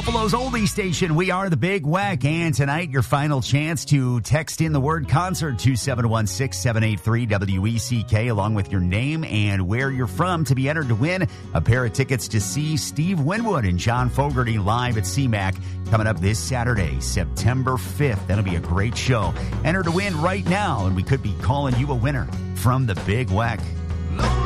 Buffalo's oldie station. We are the Big Weck. And tonight, your final chance to text in the word concert to 716-783-WECK along with your name and where you're from to be entered to win a pair of tickets to see Steve Winwood and John Fogerty live at CMAC coming up this Saturday, September 5th. That'll be a great show. Enter to win right now, and we could be calling you a winner from the Big Weck.